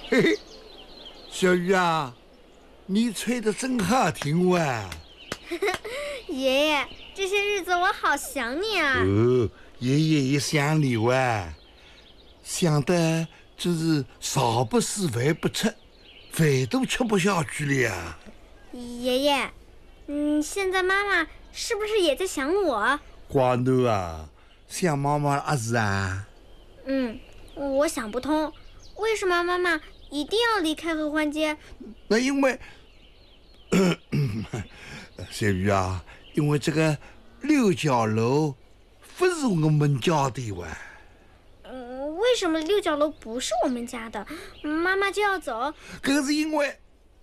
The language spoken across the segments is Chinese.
嘿嘿，小雨啊，你吹得真好听哇！ 爷爷，这些日子我好想你啊！ 哦，爷爷也想你哇，想得真是朝不思晚不吃，饭都吃不下去了呀。 爷爷，现在妈妈是不是也在想我？ 瓜囡啊，想妈妈啊是啊。 我想不通，为什么妈妈一定要离开合欢街？ 那因为，小雨啊，因为这个六角楼不是我们家的哇。 为什么六角楼不是我们家的？妈妈就要走？ 可是因为，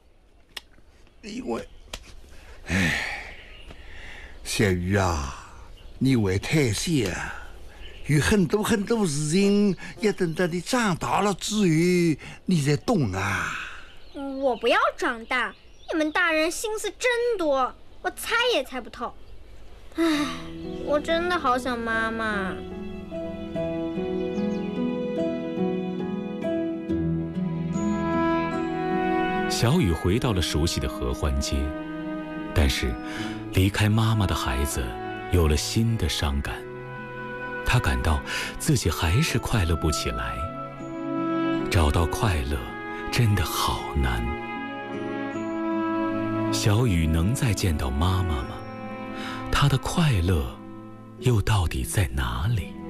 小雨啊，你会太小啊。有很多事情，要等到你长大了之后，你才懂啊。 我不要长大，你们大人心思真多，我猜也猜不透。唉，我真的好想妈妈。 小雨回到了熟悉的合欢街，但是离开妈妈的孩子有了新的伤感。他感到自己还是快乐不起来，找到快乐真的好难。小雨能再见到妈妈吗？她的快乐又到底在哪里？